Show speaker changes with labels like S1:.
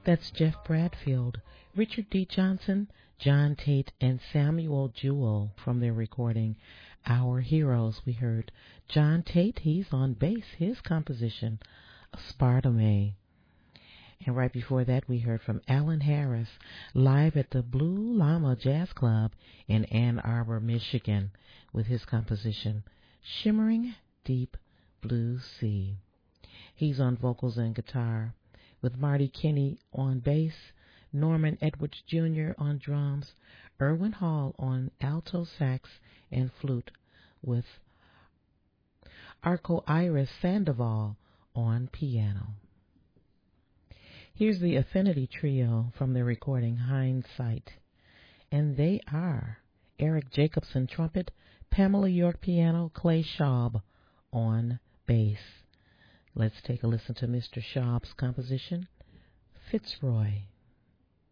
S1: That's Jeff Bradfield, Richard D. Johnson, John Tate, and Samuel Jewell from their recording Our Heroes. We heard John Tate, he's on bass, his composition, Spartame. And right before that, we heard from Alan Harris, live at the Blue Llama Jazz Club in Ann Arbor, Michigan, with his composition, Shimmering Deep Blue Sea. He's on vocals and guitar, with Marty Kinney on bass, Norman Edwards Jr. on drums, Erwin Hall on alto sax and flute, with Arco Iris Sandoval on piano. Here's the Affinity Trio from their recording Hindsight, and they are Eric Jacobson trumpet, Pamela York piano, Clay Schaub on bass. Let's take a listen to Mr. Schaub's composition, Fitzroy.